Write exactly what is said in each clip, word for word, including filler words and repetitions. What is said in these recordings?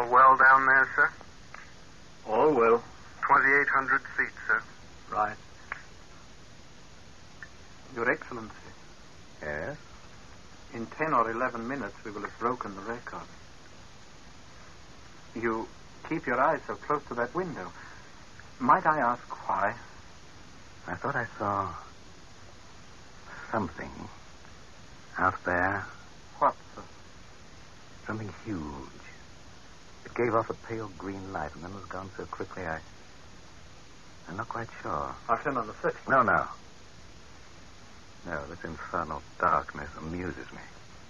All well down there, sir? All well. twenty-eight hundred feet, sir. Right. Your Excellency. Yes? In ten or eleven minutes, we will have broken the record. You keep your eyes so close to that window. Might I ask why? I thought I saw something out there. What, sir? Something huge. It gave off a pale green light and then was gone so quickly I... I'm not quite sure. I'll turn on the switch. No, no. No, this infernal darkness amuses me.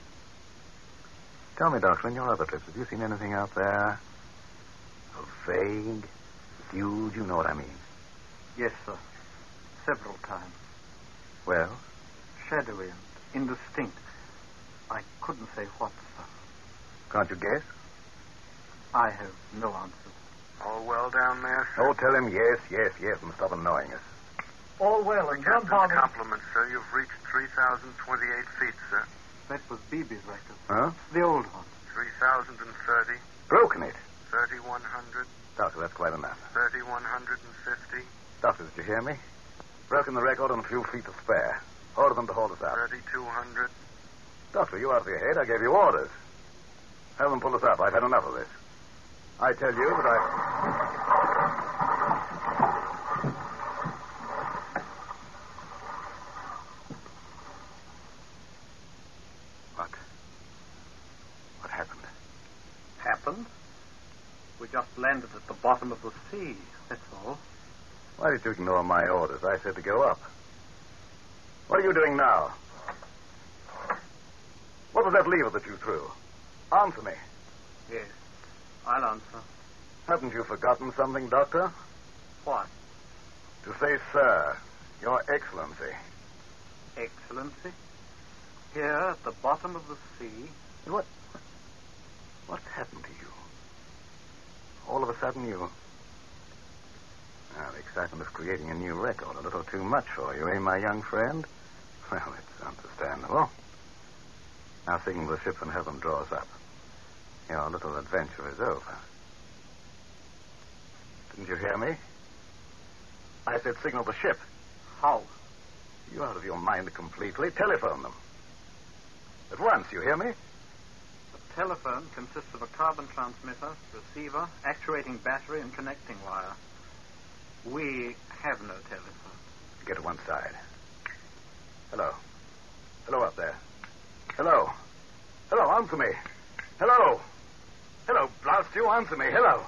Tell me, Doctor, in your other trips, have you seen anything out there? Vague, huge, you know what I mean. Yes, sir. Several times. Well? Shadowy and indistinct. I couldn't say what, sir. Can't you guess? I have no answer. All well down there, sir? Oh, tell him yes, yes, yes, and stop annoying us. All well, and don't Captain's bother. compliments, sir. You've reached three thousand twenty-eight feet, sir. That was Beebe's record. Huh? The old one. three thousand thirty. Broken it. thirty-one hundred. Doctor, that's quite enough. thirty-one fifty. Doctor, did you hear me? Broken the record on a few feet to spare. Order them to hold us up. thirty-two hundred. Doctor, you out of your head? I gave you orders. Have them pull us up. I've had enough of this. I tell you that I... What? What happened? Happened? We just landed at the bottom of the sea, that's all. Why did you ignore my orders? I said to go up. What are you doing now? What was that lever that you threw? Answer me. Yes, I'll answer. Haven't you forgotten something, Doctor? What? To say, sir, Your Excellency. Excellency? Here at the bottom of the sea? What? What's happened to you? All of a sudden you... Now, the excitement of creating a new record, a little too much for you, eh, my young friend? Well, it's understandable. Now signal the ship and have them draw us up. Your little adventure is over. Didn't you hear me? I said signal the ship. How? You out of your mind completely. Telephone them. At once, you hear me? The telephone consists of a carbon transmitter, receiver, actuating battery, and connecting wire. We have no telephone. Get to one side. Hello. Hello up there. Hello. Hello, answer me. Hello. Hello, blast you, answer me. Hello.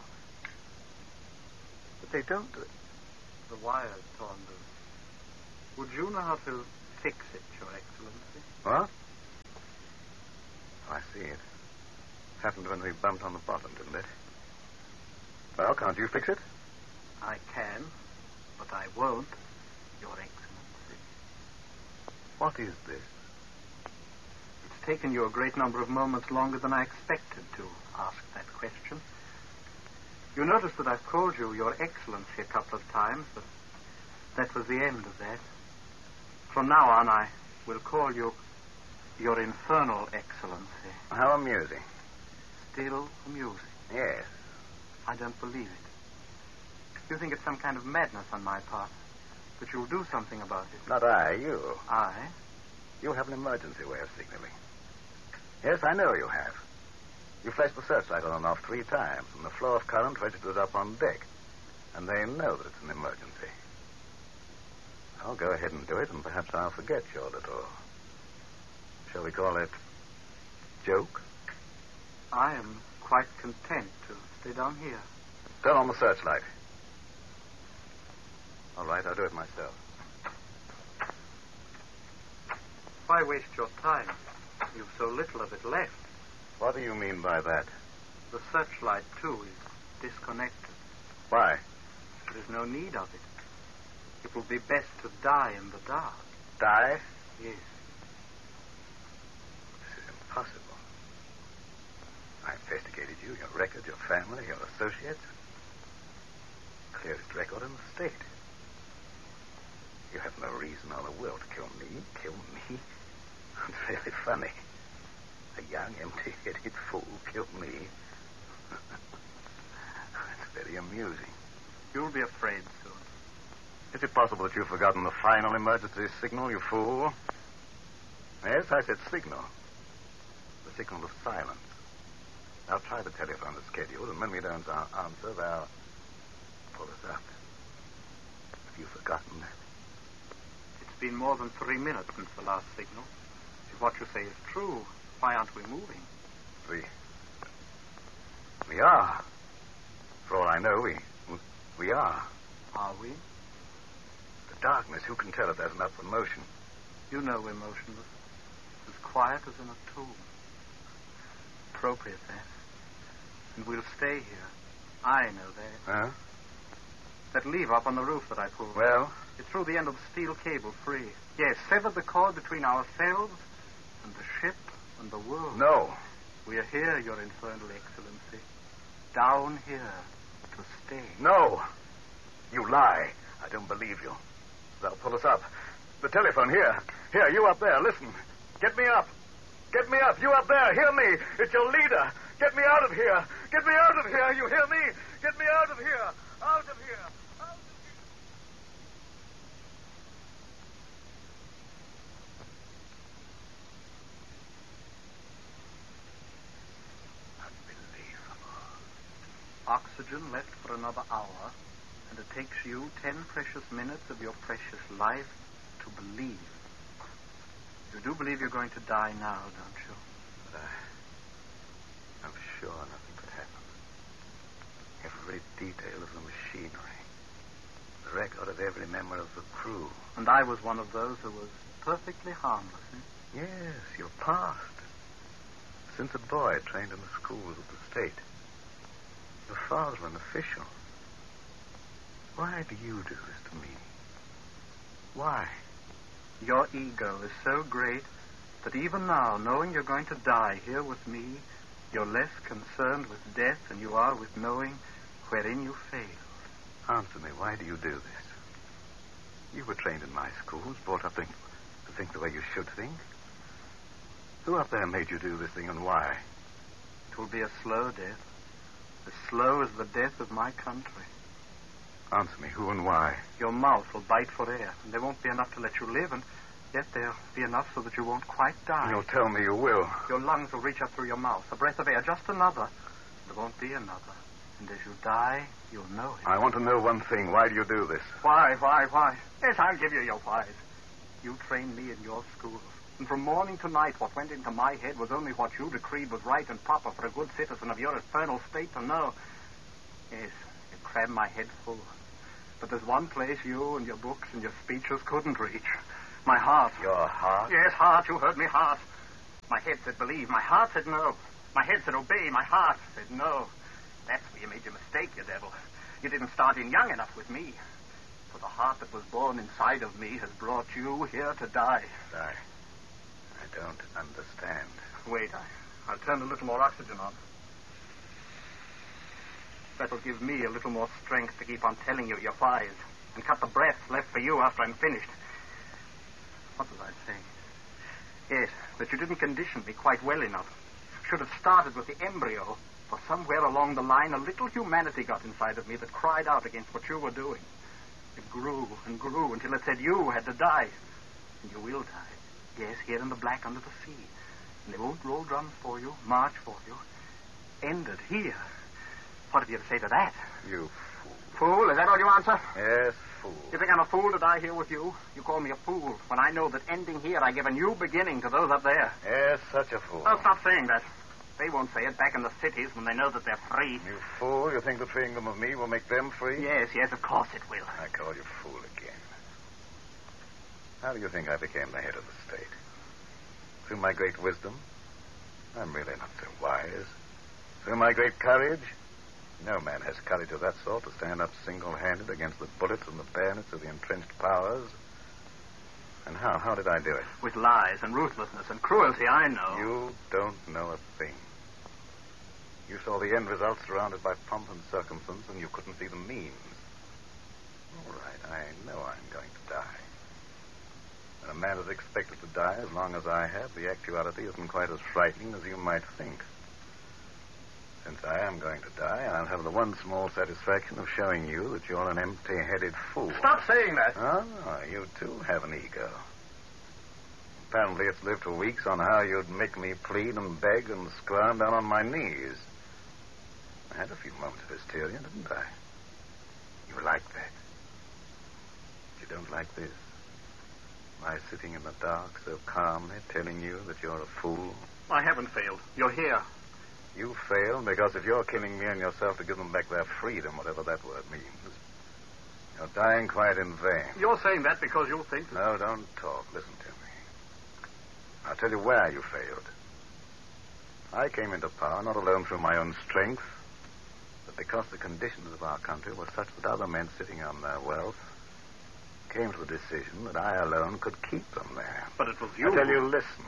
But they don't do it. The wire's torn loose. Would you know how to fix it, Your Excellency? What? Oh, I see it. Happened when we bumped on the bottom, didn't it? Well, can't you fix it? I can, but I won't, Your Excellency. What is this? It's taken you a great number of moments longer than I expected to ask that question. You notice that I've called you Your Excellency a couple of times, but that was the end of that. From now on, I will call you Your Infernal Excellency. How amusing. Still amusing. Yes. I don't believe it. You think it's some kind of madness on my part, but you'll do something about it. Not I, you. I? You have an emergency way of signaling. Yes, I know you have. You flashed the searchlight on and off three times, and the flow of current registers up on deck. And they know that it's an emergency. I'll go ahead and do it, and perhaps I'll forget your little... Shall we call it... joke? I am quite content to stay down here. Turn on the searchlight. All right, I'll do it myself. Why waste your time? You've so little of it left. What do you mean by that? The searchlight, too, is disconnected. Why? There is no need of it. It will be best to die in the dark. Die? Yes. This is impossible. I investigated you, your record, your family, your associates. Clearest record in the state. You have no reason or the will to kill me. Kill me? It's really funny. A young, empty-headed fool killed me. amusing. You'll be afraid soon. Is it possible that you've forgotten the final emergency signal, you fool? Yes, I said signal. The signal of silence. I'll try the telephone as scheduled, and when we don't answer, they'll pull us up. Have you forgotten that? It's been more than three minutes since the last signal. If what you say is true, why aren't we moving? We... We are. For all I know, we... We are. Are we? The darkness, who can tell if there's an upward motion? You know we're motionless. As quiet as in a tomb. Appropriate, that. And we'll stay here. I know that. Huh? That lever up on the roof that I pulled. Well? It threw the end of the steel cable free. Yes, severed the cord between ourselves and the ship and the world. No. We are here, Your Infernal Excellency. Down here to stay. No. You lie. I don't believe you. They'll pull us up. The telephone, here. Here, you up there, listen. Get me up. Get me up. You up there, hear me. It's your leader. Get me out of here. Get me out of here. You hear me? Get me out of here. Out of here. Out of here. Unbelievable. Oxygen left for another hour, and it takes you ten precious minutes of your precious life to believe. You do believe you're going to die now, don't you? But I... I'm sure nothing could happen. Every detail of the machinery. The record of every member of the crew. And I was one of those who was perfectly harmless, eh? Yes, your past. Since a boy trained in the schools of the state. Your father an official. Why do you do this to me? Why? Your ego is so great that even now, knowing you're going to die here with me, you're less concerned with death than you are with knowing wherein you failed. Answer me, why do you do this? You were trained in my schools, brought up to, to think the way you should think. Who up there made you do this thing, and why? It will be a slow death. As slow as the death of my country. Answer me, who and why? Your mouth will bite for air, and there won't be enough to let you live, and yet there'll be enough so that you won't quite die. You'll tell me you will. Your lungs will reach up through your mouth, a breath of air, just another. There won't be another. And as you die, you'll know it. I want to know one thing. Why do you do this? Why, why, why? Yes, I'll give you your whys. You trained me in your schools. And from morning to night, what went into my head was only what you decreed was right and proper for a good citizen of your infernal state to know. Yes, you crammed my head full. But there's one place you and your books and your speeches couldn't reach. My heart. Your heart? Yes, heart. You heard me, heart. My head said believe. My heart said no. My head said obey. My heart said no. That's where you made your mistake, you devil. You didn't start in young enough with me. For the heart that was born inside of me has brought you here to die. Die. I don't understand. Wait, I, I'll turn a little more oxygen on. That'll give me a little more strength to keep on telling you your whys and cut the breath left for you after I'm finished. What was I saying? Yes, that you didn't condition me quite well enough. Should have started with the embryo, for somewhere along the line a little humanity got inside of me that cried out against what you were doing. It grew and grew until it said you had to die. And you will die. Yes, here in the black under the sea. And they won't roll drums for you, march for you. Ended here. What have you to say to that? You fool. Fool? Is that all you answer? Yes, fool. You think I'm a fool to die here with you? You call me a fool when I know that ending here I give a new beginning to those up there. Yes, such a fool. Oh, stop saying that. They won't say it back in the cities when they know that they're free. You fool. You think that freeing them of me will make them free? Yes, yes, of course it will. I call you fool again. How do you think I became the head of the state? Through my great wisdom? I'm really not so wise. Through my great courage? No man has courage of that sort to stand up single-handed against the bullets and the bayonets of the entrenched powers. And how? How did I do it? With lies and ruthlessness and cruelty, I know. You don't know a thing. You saw the end result surrounded by pomp and circumstance, and you couldn't see the means. All right, I know I'm going to die. When a man is expected to die as long as I have, the actuality isn't quite as frightening as you might think. Since I am going to die, I'll have the one small satisfaction of showing you that you're an empty-headed fool. Stop saying that. Oh, you too have an ego. Apparently it's lived for weeks on how you'd make me plead and beg and squirm down on my knees. I had a few moments of hysteria, didn't I? You like that. But you don't like this. My sitting in the dark so calmly telling you that you're a fool. I haven't failed. You're here. You failed because if you're killing me and yourself to give them back their freedom, whatever that word means, you're dying quite in vain. You're saying that because you think... No, don't talk. Listen to me. I'll tell you where you failed. I came into power not alone through my own strength, but because the conditions of our country were such that other men sitting on their wealth came to the decision that I alone could keep them there. But it was you... I tell you, listen.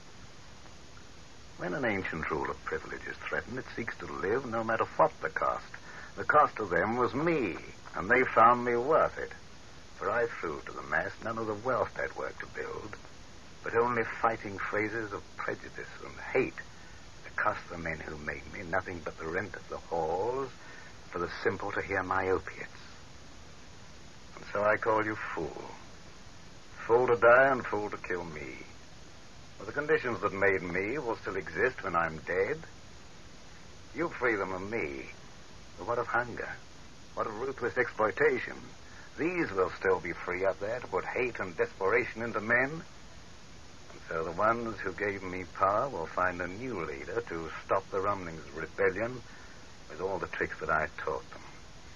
When an ancient rule of privilege is threatened, it seeks to live no matter what the cost. The cost to them was me, and they found me worth it. For I threw to the mass none of the wealth they'd worked to build, but only fighting phrases of prejudice and hate that cost the men who made me nothing but the rent of the halls for the simple to hear my opiates. And so I call you fool. Fool to die and fool to kill me. For the conditions that made me will still exist when I'm dead. You free them of me. But what of hunger? What of ruthless exploitation? These will still be free up there to put hate and desperation into men. And so the ones who gave me power will find a new leader to stop the rumblings of rebellion with all the tricks that I taught them.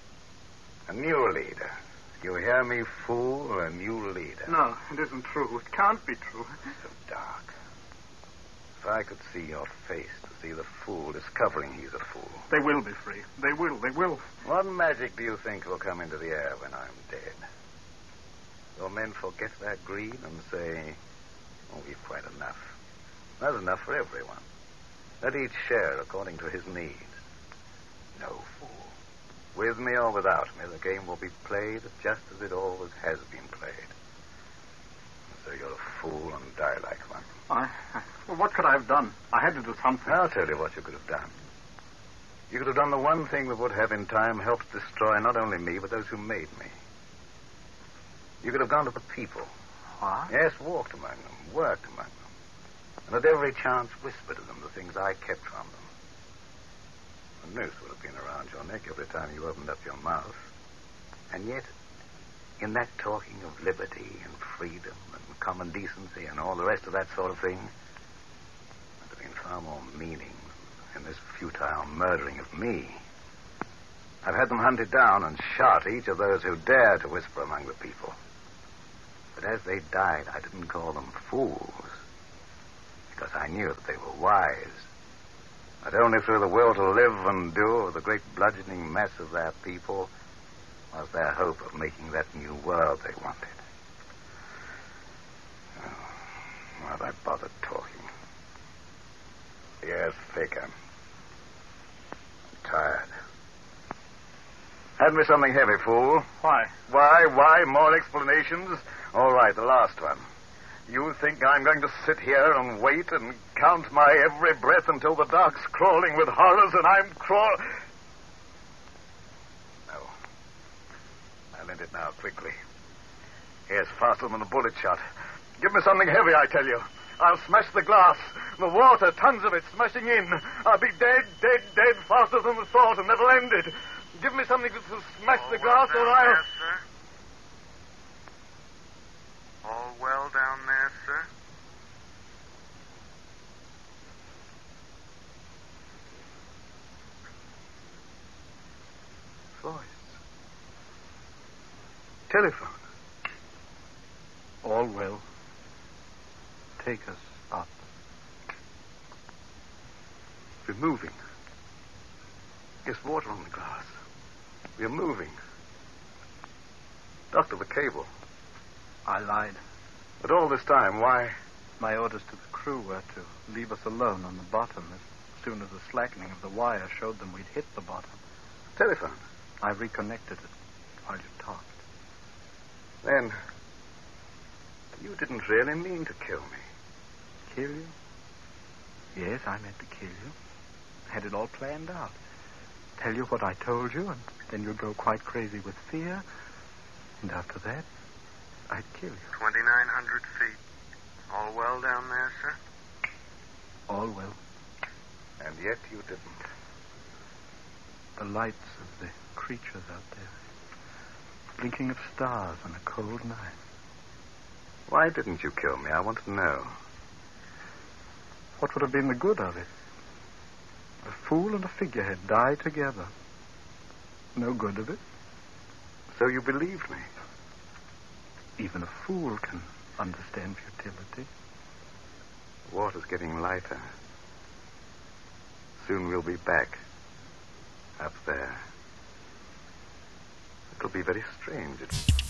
A new leader. You hear me, fool? A new leader. No, it isn't true. It can't be true. So dark. If I could see your face, to see the fool discovering he's a fool. They will be free. They will. They will. What magic do you think will come into the air when I'm dead? Will men forget their greed and say, oh, we've quite enough. That's enough for everyone. Let each share according to his needs. No, fool. With me or without me, the game will be played just as it always has been played. So you're a fool and die like one. I, I... Well, what could I have done? I had to do something. I'll tell you what you could have done. You could have done the one thing that would have in time helped destroy not only me, but those who made me. You could have gone to the people. What? Yes, walked among them, worked among them. And at every chance whispered to them the things I kept from them. A noose would have been around your neck every time you opened up your mouth. And yet, in that talking of liberty and freedom and common decency and all the rest of that sort of thing, there'd have been far more meaning in this futile murdering of me. I've had them hunted down and shot, each of those who dared to whisper among the people. But as they died, I didn't call them fools, because I knew that they were wise. That only through the will to live and do of the great bludgeoning mass of their people was their hope of making that new world they wanted. Oh, why have I bothered talking? The air's thick. I'm, I'm tired. Hand me something heavy, fool. Why? Why? Why? More explanations? All right, the last one. You think I'm going to sit here and wait and count my every breath until the dark's crawling with horrors and I'm crawl... No. I'll end it now, quickly. Here's faster than a bullet shot. Give me something heavy, I tell you. I'll smash the glass. The water, tons of it, smashing in. I'll be dead, dead, dead, faster than the thought, and that'll end it. Give me something to smash All the glass, well or down I'll... there, sir? All well down there, sir? Voice. Telephone. All well. Take us up. We're moving. Yes, water on the glass. We're moving. Doctor, the cable. I lied. But all this time, why? My orders to the crew were to leave us alone on the bottom as soon as the slackening of the wire showed them we'd hit the bottom. Telephone. I reconnected it while you talked. Then, you didn't really mean to kill me. Kill you? Yes, I meant to kill you. had it all planned out. Tell you what I told you, and then you'd go quite crazy with fear. And after that, I'd kill you. twenty-nine hundred feet. All well down there, sir? All well. And yet you didn't. The lights of the creatures out there. Blinking of stars on a cold night. Why didn't you kill me? I want to know. What would have been the good of it? A fool and a figurehead die together. No good of it. So you believed me? Even a fool can understand futility. The water's getting lighter. Soon we'll be back. Up there. It'll be very strange. It's...